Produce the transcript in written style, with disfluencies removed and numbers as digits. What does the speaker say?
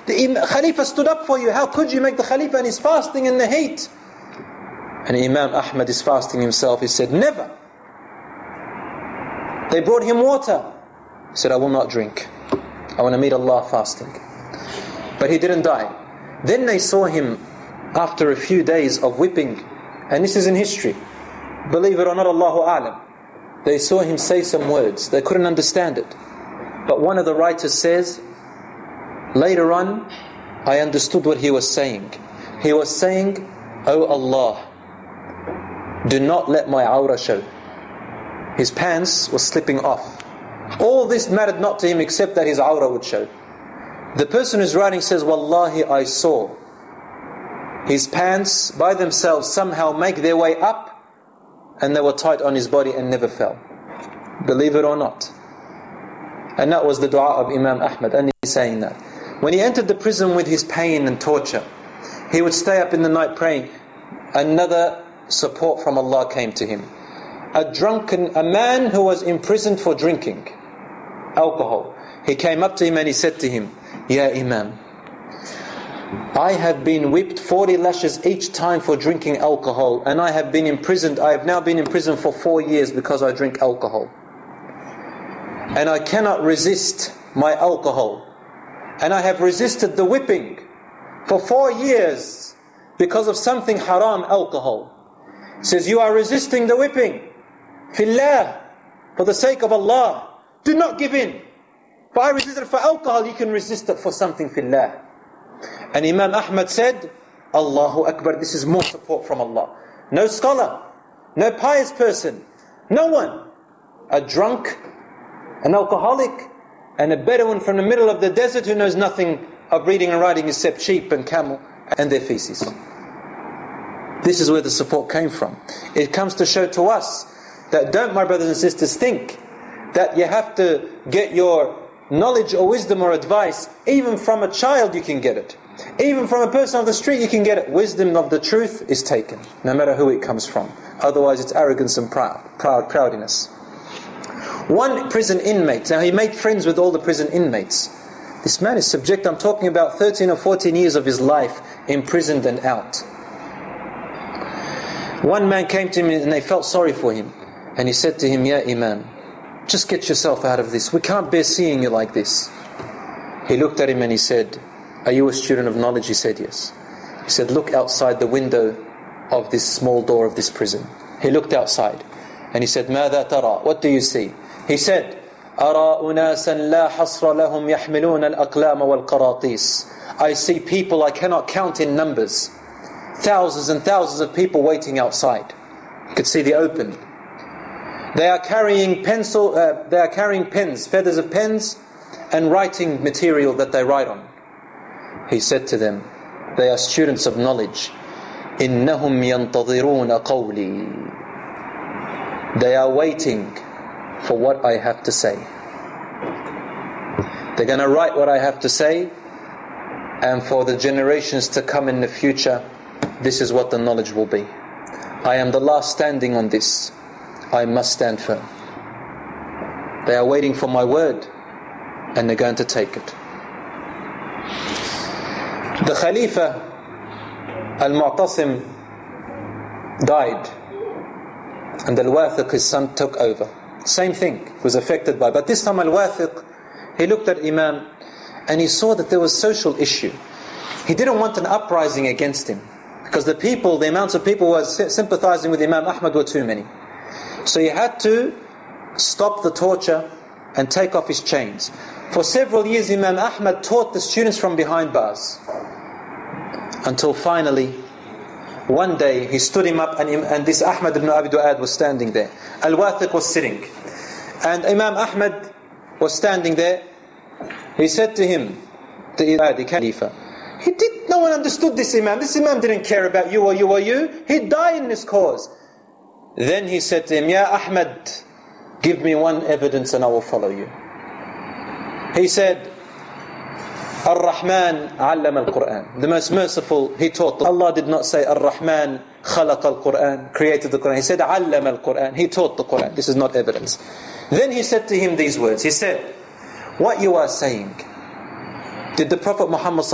The Khalifa stood up for you. How could you make the Khalifa? And he's fasting in the heat. And Imam Ahmad is fasting himself. He said, never. They brought him water. He said, I will not drink. I want to meet Allah fasting. But he didn't die. Then they saw him after a few days of whipping. And this is in history. Believe it or not, Allahu A'lam. They saw him say some words. They couldn't understand it. But one of the writers says, later on, I understood what he was saying. He was saying, Oh Allah, do not let my awrah show. His pants were slipping off. All this mattered not to him except that his awrah would show. The person who's writing says, Wallahi, I saw his pants by themselves somehow make their way up, and they were tight on his body and never fell. Believe it or not. And that was the dua of Imam Ahmad, and he's saying that. When he entered the prison with his pain and torture, he would stay up in the night praying. Another support from Allah came to him. A man who was imprisoned for drinking alcohol. He came up to him and he said to him, Ya Imam, I have been whipped 40 lashes each time for drinking alcohol, and I have been imprisoned. I have now been in prison for 4 years because I drink alcohol. And I cannot resist my alcohol. And I have resisted the whipping for 4 years because of something haram, alcohol. He says, you are resisting the whipping. Fillah, for the sake of Allah, do not give in. For I resisted for alcohol, you can resist it for something fillah. And Imam Ahmad said, Allahu Akbar, this is more support from Allah. No scholar, no pious person, no one. A drunk, an alcoholic, and a Bedouin from the middle of the desert who knows nothing of reading and writing except sheep and camel and their feces. This is where the support came from. It comes to show to us that don't, my brothers and sisters, think that you have to get your knowledge or wisdom or advice even from a child. You can get it. Even from a person on the street you can get it. Wisdom of the truth is taken, no matter who it comes from. Otherwise it's arrogance and proudness. One prison inmate, now he made friends with all the prison inmates. This man is subject, I'm talking about 13 or 14 years of his life imprisoned and out. One man came to him and they felt sorry for him. And he said to him, Ya Imam, just get yourself out of this. We can't bear seeing you like this. He looked at him and he said, are you a student of knowledge? He said, yes. He said, look outside the window of this small door of this prison. He looked outside and he said, ماذا ترى? What do you see? He said, أرى أناسا لا حصر لهم يحملون الأقلام والقراطيس. I see people I cannot count in numbers. Thousands and thousands of people waiting outside. You could see the open. They are carrying pens, feathers of pens, and writing material that they write on. He said to them, they are students of knowledge. إِنَّهُمْ يَنْتَظِرُونَ قَوْلِي. They are waiting for what I have to say. They're going to write what I have to say, and for the generations to come in the future, this is what the knowledge will be. I am the last standing on this. I must stand firm. They are waiting for my word, and they're going to take it. The Khalifa Al-Mu'tasim died, and Al-Wathiq, his son, took over. Same thing, was affected by. But this time Al-Wathiq, he looked at Imam and he saw that there was social issue. He didn't want an uprising against him, because the amounts of people who were sympathizing with Imam Ahmad were too many. So he had to stop the torture and take off his chains. For several years Imam Ahmad taught the students from behind bars, until finally one day he stood him up, and this Ahmad ibn Abi Du'ad was standing there. Al-Wathiq was sitting, and Imam Ahmad was standing there. He said to him, the Khalifa, no one understood this Imam. This Imam didn't care about you or you or you. He'd die in this cause. Then he said to him, Ya Ahmad, give me one evidence and I will follow you. He said, Ar-Rahman allama al-Quran. The most merciful, he taught. Allah did not say Ar-Rahman khalaqa al-Quran, created the Quran. He said allama al-Quran. He taught the Quran. This is not evidence. Then he said to him these words. He said, what you are saying, did the Prophet Muhammad